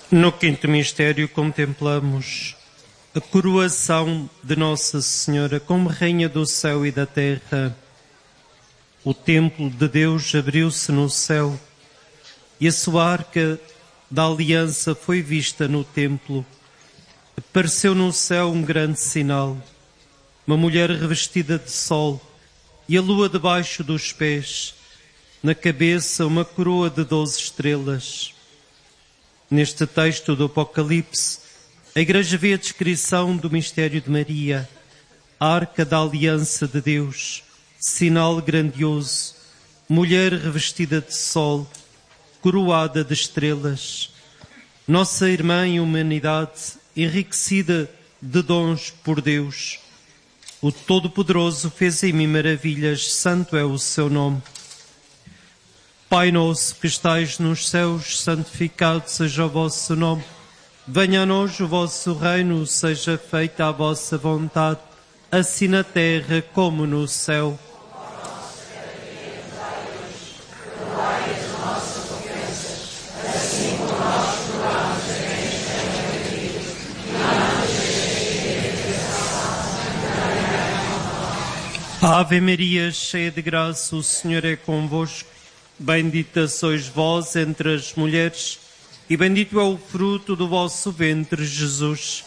No quinto mistério contemplamos a coroação de Nossa Senhora como Rainha do céu e da terra. O templo de Deus abriu-se no céu e a sua arca da aliança foi vista no templo. Apareceu no céu um grande sinal, uma mulher revestida de sol e a lua debaixo dos pés, na cabeça uma coroa de 12 estrelas. Neste texto do Apocalipse, a Igreja vê a descrição do mistério de Maria, a arca da aliança de Deus, sinal grandioso, mulher revestida de sol, coroada de estrelas. Nossa irmã em humanidade, enriquecida de dons por Deus. O Todo-Poderoso fez em mim maravilhas, santo é o seu nome. Pai nosso que estais nos céus, santificado seja o vosso nome. Venha a nós o vosso reino, seja feita a vossa vontade, assim na terra como no céu. Ave Maria, cheia de graça, o Senhor é convosco. Bendita sois vós entre as mulheres, e bendito é o fruto do vosso ventre, Jesus.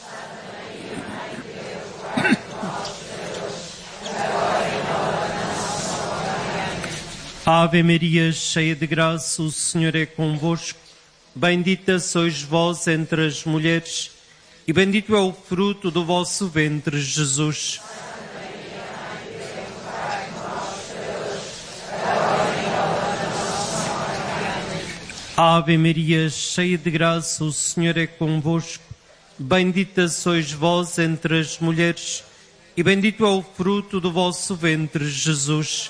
Ave Maria, cheia de graça, o Senhor é convosco. Bendita sois vós entre as mulheres, e bendito é o fruto do vosso ventre, Jesus. Ave Maria, cheia de graça, o Senhor é convosco. Bendita sois vós entre as mulheres, e bendito é o fruto do vosso ventre, Jesus.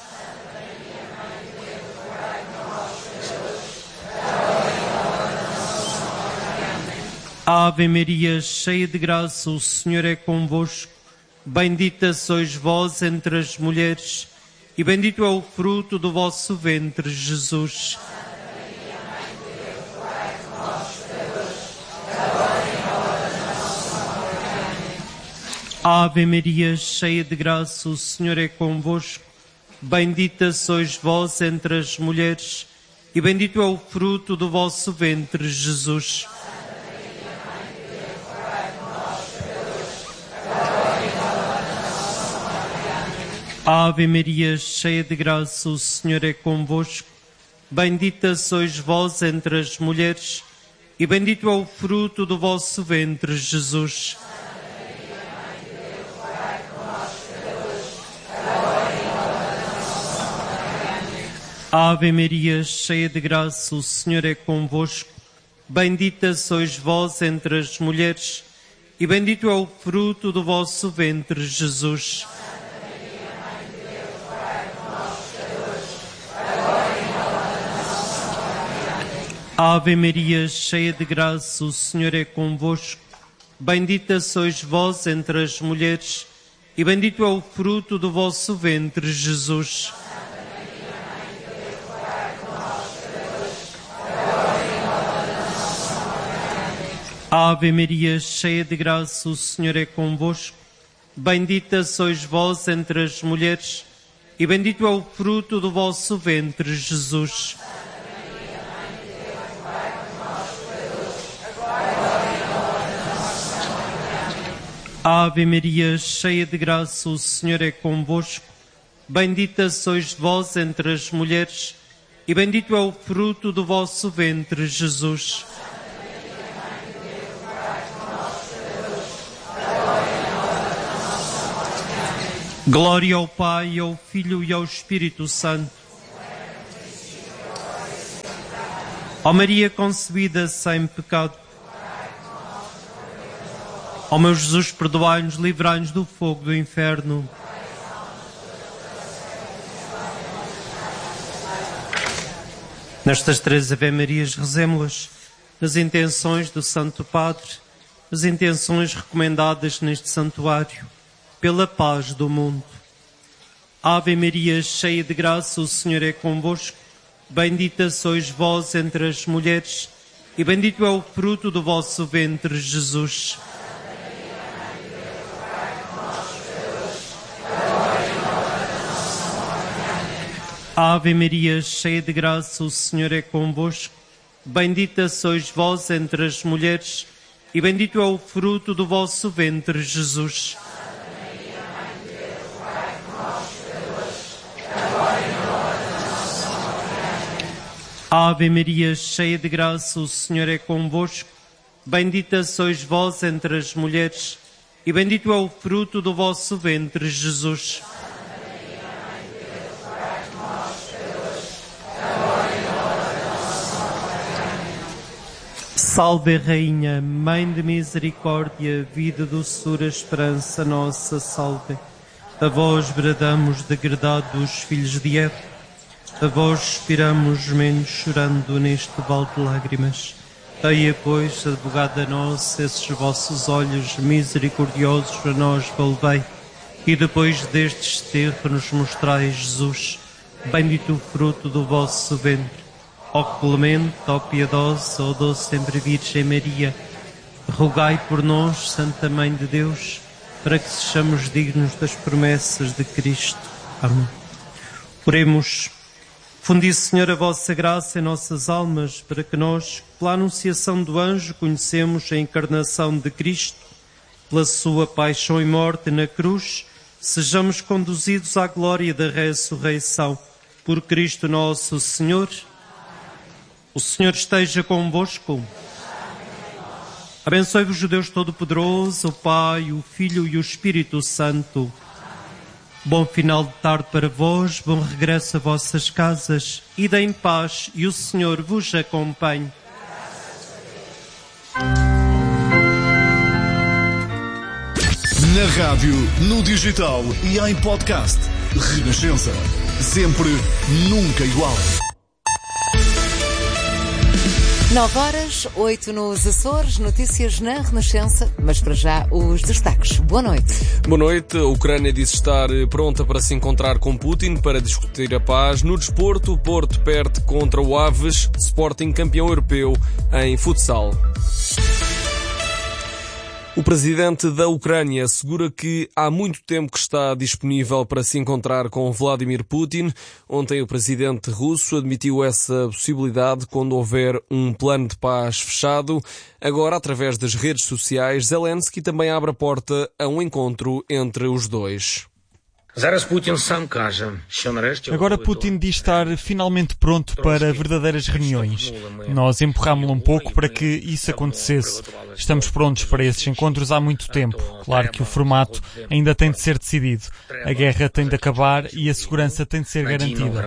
Ave Maria, cheia de graça, o Senhor é convosco. Bendita sois vós entre as mulheres, e bendito é o fruto do vosso ventre, Jesus. Ave Maria, cheia de graça, o Senhor é convosco. Bendita sois vós entre as mulheres, e bendito é o fruto do vosso ventre, Jesus. Ave Maria, cheia de graça, o Senhor é convosco. Bendita sois vós entre as mulheres, e bendito é o fruto do vosso ventre, Jesus. Ave Maria, cheia de graça, o Senhor é convosco. Bendita sois vós entre as mulheres, e bendito é o fruto do vosso ventre, Jesus. Ave Maria, cheia de graça, o Senhor é convosco. Bendita sois vós entre as mulheres, e bendito é o fruto do vosso ventre, Jesus. Ave Maria, cheia de graça, o Senhor é convosco. Bendita sois vós entre as mulheres, e bendito é o fruto do vosso ventre, Jesus. Ave Maria, cheia de graça, o Senhor é convosco. Bendita sois vós entre as mulheres, e bendito é o fruto do vosso ventre, Jesus. Glória ao Pai, ao Filho e ao Espírito Santo. Ó Maria concebida sem pecado. Ó meu Jesus, perdoai-nos, livrai-nos do fogo do inferno. Nestas 3 Ave Marias, rezemos-las nas intenções do Santo Padre, as intenções recomendadas neste santuário, pela paz do mundo. Ave Maria, cheia de graça, o Senhor é convosco. Bendita sois vós entre as mulheres, e bendito é o fruto do vosso ventre, Jesus. Ave Maria, cheia de graça, o Senhor é convosco. Bendita sois vós entre as mulheres, e bendito é o fruto do vosso ventre, Jesus. Ave Maria, cheia de graça, o Senhor é convosco. Bendita sois vós entre as mulheres, e bendito é o fruto do vosso ventre, Jesus. Salve, Rainha, Mãe de Misericórdia, vida, doçura, esperança, nossa, salve. A vós bradamos, degredados filhos de Eva, a vós suspiramos, menos chorando neste vale de lágrimas. Eia, pois, advogada nossa, esses vossos olhos misericordiosos a nós volvei, e depois deste desterro nos mostrai Jesus, bendito o fruto do vosso ventre. Ó clemente, ó piedosa, ó doce sempre Virgem Maria, rogai por nós, Santa Mãe de Deus, para que sejamos dignos das promessas de Cristo. Amém. Oremos. Fundi, Senhor, a vossa graça em nossas almas, para que nós, pela anunciação do anjo, conhecemos a encarnação de Cristo, pela sua paixão e morte na cruz, sejamos conduzidos à glória da ressurreição. Por Cristo nosso Senhor. O Senhor esteja convosco. Abençoe-vos o Deus Todo-Poderoso, o Pai, o Filho e o Espírito Santo. Bom final de tarde para vós, bom regresso a vossas casas. Ide em paz e o Senhor vos acompanhe. Na rádio, no digital e em podcast. Renascença. Sempre, nunca igual. 9h08 nos Açores, notícias na Renascença, mas para já os destaques. Boa noite. Boa noite. A Ucrânia diz estar pronta para se encontrar com Putin para discutir a paz. No desporto, o Porto perde contra o Aves, Sporting campeão europeu em futsal. O presidente da Ucrânia assegura que há muito tempo que está disponível para se encontrar com Vladimir Putin. Ontem o presidente russo admitiu essa possibilidade quando houver um plano de paz fechado. Agora, através das redes sociais, Zelensky também abre a porta a um encontro entre os dois. Agora Putin diz estar finalmente pronto para verdadeiras reuniões. Nós empurrámo-lo um pouco para que isso acontecesse. Estamos prontos para esses encontros há muito tempo. Claro que o formato ainda tem de ser decidido. A guerra tem de acabar e a segurança tem de ser garantida.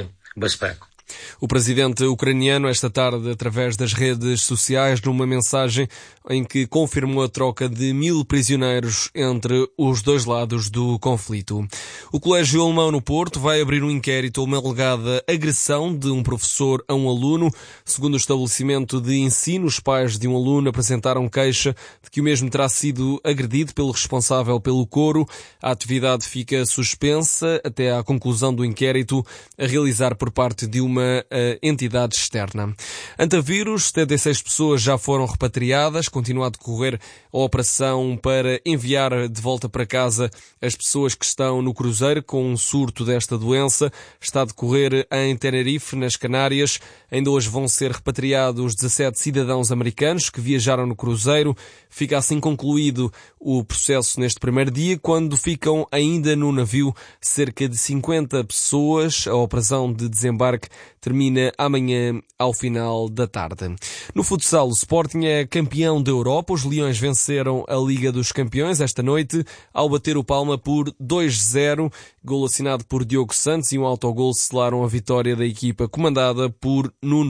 O presidente ucraniano, esta tarde, através das redes sociais, numa mensagem em que confirmou a troca de 1000 prisioneiros entre os dois lados do conflito. O Colégio Alemão no Porto vai abrir um inquérito a uma alegada agressão de um professor a um aluno. Segundo o estabelecimento de ensino, os pais de um aluno apresentaram queixa de que o mesmo terá sido agredido pelo responsável pelo coro. A atividade fica suspensa até à conclusão do inquérito a realizar por parte de uma entidade externa. Antavírus, 76 pessoas já foram repatriadas. Continua a decorrer a operação para enviar de volta para casa as pessoas que estão no cruzeiro com um surto desta doença. Está a decorrer em Tenerife, nas Canárias. Ainda hoje vão ser repatriados 17 cidadãos americanos que viajaram no cruzeiro. Fica assim concluído o processo neste primeiro dia, quando ficam ainda no navio cerca de 50 pessoas. A operação de desembarque termina amanhã ao final da tarde. No futsal, o Sporting é campeão da Europa. Os Leões venceram a Liga dos Campeões esta noite ao bater o Palma por 2-0. Golo assinado por Diogo Santos e um autogol selaram a vitória da equipa comandada por Nuno